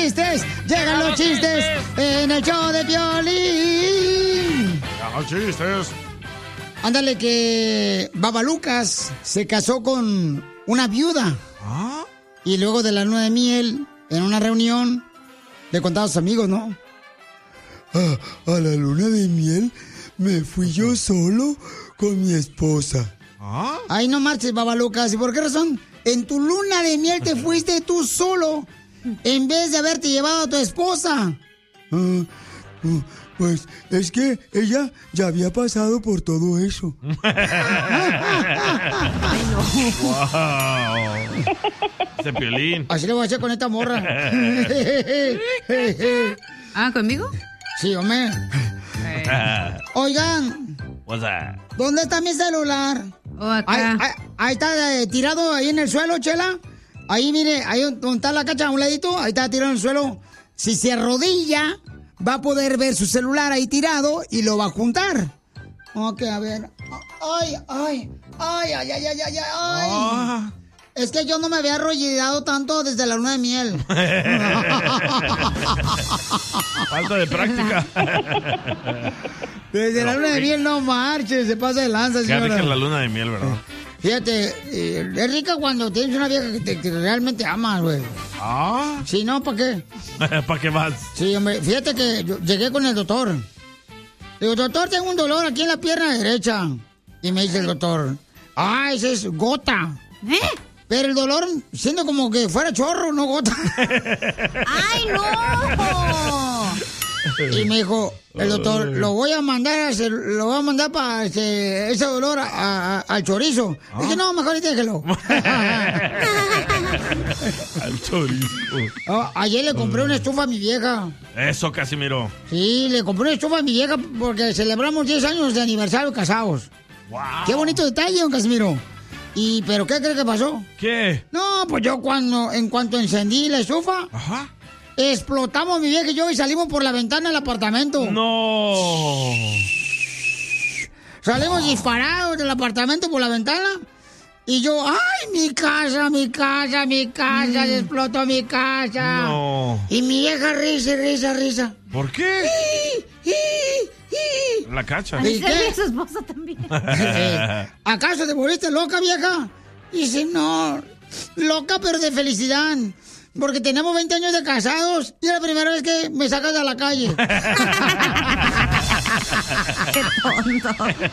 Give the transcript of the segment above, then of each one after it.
chistes! ¡Llegan los chistes en el show de Piolín! ¡Los chistes! Ándale, que Babalucas se casó con una viuda. ¿Ah? Y luego de la luna de miel, en una reunión, le contaba a sus amigos, ¿no? A la luna de miel me fui yo solo con mi esposa. ¿Ah? Ay, no marches, Babalucas. ¿Y por qué razón? En tu luna de miel te fuiste tú solo, en vez de haberte llevado a tu esposa. Pues es que ella ya había pasado por todo eso. Ay, no. ¡Wow! Ese Piolín. Así le voy a hacer con esta morra. ¿Ah, conmigo? Sí, hombre. Oigan, What's that? ¿dónde está mi celular? Oh, acá. Ahí está tirado ahí en el suelo, Chela. Ahí, mire, ahí donde está la cacha a un ladito, ahí está tirado en el suelo. Si se arrodilla, va a poder ver su celular ahí tirado y lo va a juntar. Ok, a ver. Ay. Ah. Es que yo no me había arrodillado tanto desde la luna de miel. Falta de práctica. Desde la luna de miel no marches, se pasa de lanza, Qué señora. rica es la luna de miel, ¿verdad? Fíjate, es rica cuando tienes una vieja que realmente amas, güey. ¿Ah? Si no, ¿para qué? ¿Para qué vas? Sí, hombre, fíjate que yo llegué con el doctor. Digo, doctor, tengo un dolor aquí en la pierna derecha. Y me dice el doctor, ese es gota. Pero el dolor, siendo como que fuera chorro, no gota. ¡Ay, no! Y me dijo, el doctor, lo voy a mandar para ese dolor al chorizo. Dije, no, mejor déjelo. Al chorizo. Ayer le compré una estufa a mi vieja. Eso, Casimiro. Sí, le compré una estufa a mi vieja porque celebramos 10 años de aniversario casados. Wow. Qué bonito detalle, don Casimiro. ¿Pero qué cree que pasó? ¿Qué? No, pues yo en cuanto encendí la estufa, Ajá. explotamos mi vieja y yo y salimos por la ventana del apartamento. No. Salimos disparados del apartamento por la ventana. Y yo, ¡ay, mi casa! Se explotó mi casa. No. Y mi vieja risa. ¿Por qué? La cacha. A mí se ríe su esposa también. ¿Acaso te volviste loca, vieja? Y dice, no, loca pero de felicidad. Porque tenemos 20 años de casados y es la primera vez que me sacas a la calle. ¡Qué tonto!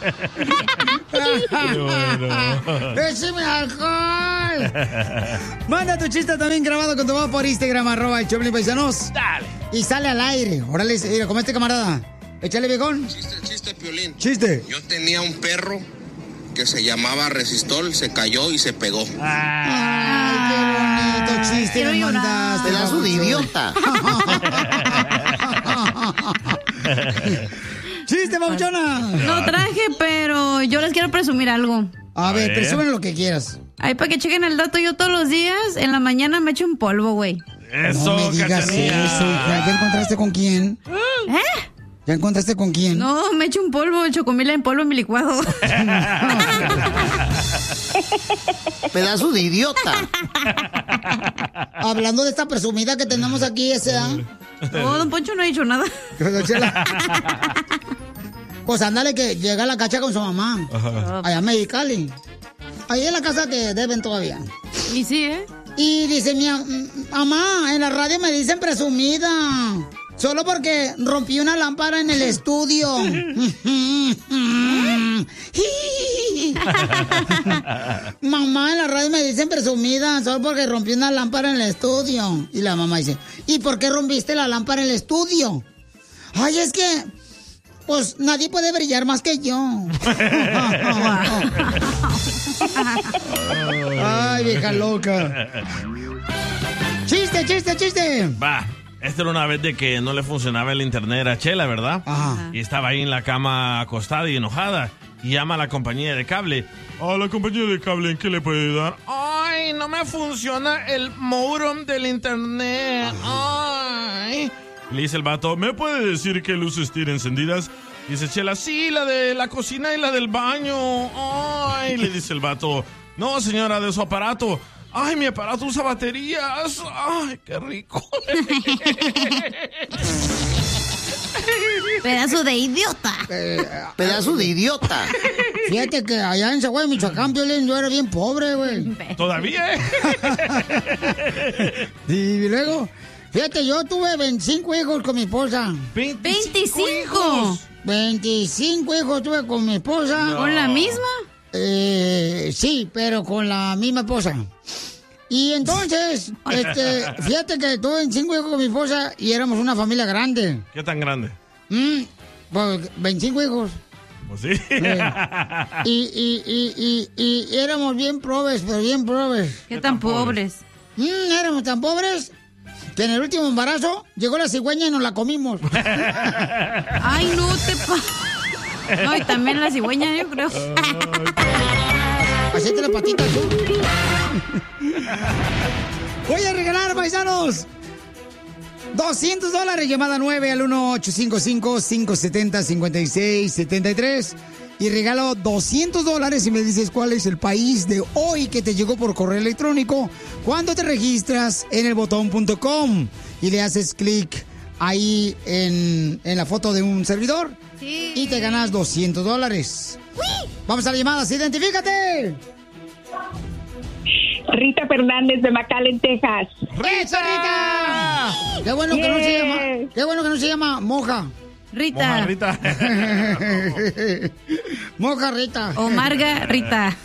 ¡Écheme alcohol! Manda tu chiste también grabado con tu voz por Instagram, @el Choplin Paisanos. Dale. Y sale al aire. Órale, mira, como este camarada. Échale, viejón. Chiste, Piolín. Chiste. Yo tenía un perro que se llamaba Resistol, se cayó y se pegó. Ay, qué bonito chiste quiero me llorar. mandaste. Pedazo de idiota. ¡Chiste, papuchona! No traje, pero yo les quiero presumir algo. A ver, ver. presúmelo lo que quieras. Ahí para que chequen el dato, yo todos los días en la mañana me echo un polvo, güey. Eso, No me digas Cachanilla. eso, hija. ¿Ya encontraste con quién? ¿Ya encontraste con quién? No, me echo un polvo, chocomila en polvo en mi licuado. Pedazo de idiota. Hablando de esta presumida que tenemos aquí, No, don Poncho no ha dicho nada. Pues ándale que llega la cacha con su mamá. Allá en Mexicali. Ahí en la casa que deben todavía. Y sí, ¿eh? Y dice mamá, en la radio me dicen presumida. Solo porque rompí una lámpara en el estudio. Mamá, en la radio me dicen presumida solo porque rompí una lámpara en el estudio. Y la mamá dice, ¿y por qué rompiste la lámpara en el estudio? Ay, es que, pues, nadie puede brillar más que yo. Ay, vieja loca. ¡Chiste! Va. Esta era una vez de que no le funcionaba el internet a Chela, ¿verdad? Ajá. Y estaba ahí en la cama acostada y enojada. Y llama a la compañía de cable. A la compañía de cable, ¿en qué le puede ayudar? Ay, no me funciona el modem del internet. Ay. Le dice el vato, ¿me puede decir qué luces tiene encendidas? Dice Chela, sí, la de la cocina y la del baño. Ay, le dice el vato, no, señora, de su aparato. ¡Ay, mi aparato usa baterías! ¡Ay, qué rico! Pedazo de idiota. Pedazo de idiota. Fíjate que allá en Zaguay, Michoacán, Piolín, yo era bien pobre, güey. ¿Todavía? Y luego, fíjate, yo tuve 25 hijos con mi esposa. 25 hijos. 25 hijos tuve con mi esposa. No. ¿Con la misma? Sí, pero con la misma esposa. Y entonces, fíjate que tuve 25 hijos con mi esposa y éramos una familia grande. ¿Qué tan grande? Pues 25 hijos. Pues sí. Y éramos bien pobres, pero bien pobres. ¿Qué tan pobres? Éramos tan pobres que en el último embarazo llegó la cigüeña y nos la comimos. Ay, no te No, y también la cigüeña, yo creo. Hacete la patita tú. Voy a regalar, paisanos, $200. Llamada 9 al 1-855-570-5673. Y regalo $200 si me dices cuál es el país de hoy que te llegó por correo electrónico cuando te registras en elbotón.com y le haces clic ahí en la foto de un servidor. Sí. Y te ganas $200. Vamos a las llamadas, identifícate. Rita Fernández de McAllen, Texas. ¡Eso, Rita! Qué bueno que no se llama, qué bueno que no se llama Moja. Rita. Rita. Moja Rita. O Marga Rita.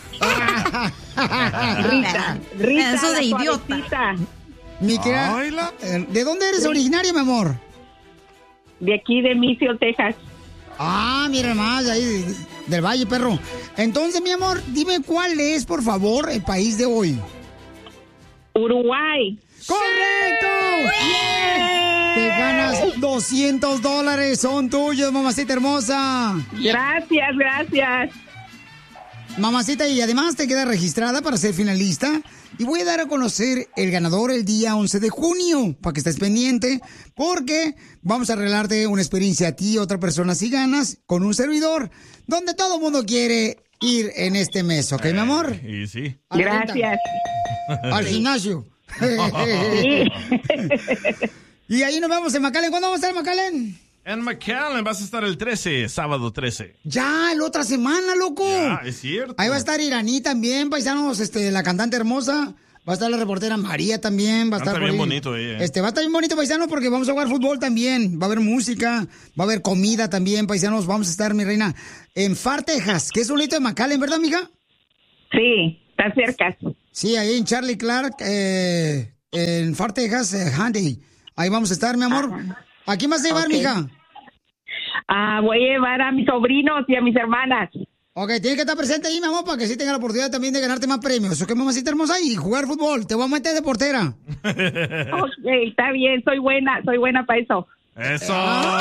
Rita, Pedazo de la idiota. suavecita. Mi querida, Ayla. ¿de dónde eres originaria, mi amor? De aquí de Mission, Texas. Ah, mira más, de ahí del Valle, perro. Entonces, mi amor, dime cuál es, por favor, el país de hoy. Uruguay. ¡Correcto! ¡Yeah! Te ganas $200, son tuyos, mamacita hermosa. Gracias, gracias. Mamacita, y además te queda registrada para ser finalista. Y voy a dar a conocer el ganador el día 11 de junio, para que estés pendiente, porque vamos a regalarte una experiencia a ti y a otra persona si ganas con un servidor, donde todo el mundo quiere ir en este mes, ¿ok, mi amor? Y sí. A la renta, Gracias. al gimnasio. Sí. Y ahí nos vemos en McAllen. ¿Cuándo vamos a estar en McAllen? En McAllen vas a estar el 13, sábado 13. Ya, la otra semana, loco. Ah, es cierto. Ahí va a estar Iraní también, paisanos, la cantante hermosa. Va a estar la reportera María también. Va a estar bien por ahí. bonito ella. Va a estar bien bonito, paisano, porque vamos a jugar fútbol también. Va a haber música, va a haber comida también, paisanos. Vamos a estar, mi reina, en Far, Texas, que es un lito de McAllen, ¿verdad, mija? Sí, está cerca. Sí, ahí en Charlie Clark, en Far, Texas, Handy. Ahí vamos a estar, mi amor. ¿A quién vas a llevar, mija? Voy a llevar a mis sobrinos y a mis hermanas. Ok, tienes que estar presente ahí, mi amor, para que sí tenga la oportunidad también de ganarte más premios. Ok, mamacita hermosa, y jugar fútbol. Te voy a meter de portera. Ok, está bien, soy buena para eso. ¡Eso!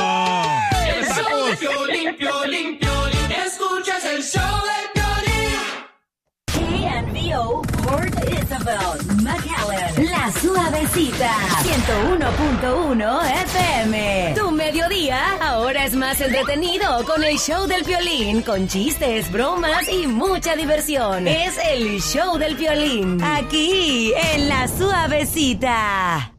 Piolín, Piolín, Piolín. Escuchas el show de Piolín. KNVO Port Isabel, McAllen, La Suavecita, 101.1 FM. Tu mediodía ahora es más entretenido con el show del Piolín, con chistes, bromas y mucha diversión. Es el show del Piolín, aquí en La Suavecita.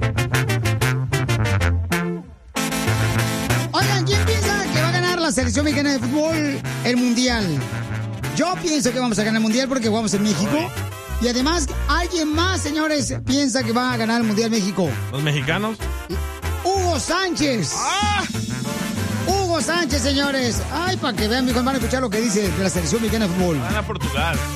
Oigan, ¿quién piensa que va a ganar la selección mexicana de fútbol el mundial? Yo pienso que vamos a ganar el mundial porque jugamos en México. Y además, alguien más, señores, piensa que va a ganar el mundial México. ¿Los mexicanos? Hugo Sánchez. ¡Ah! Hugo Sánchez, señores. Ay, para que vean, mi hermano, escuchar lo que dice de la selección mexicana de fútbol. Van a Portugal.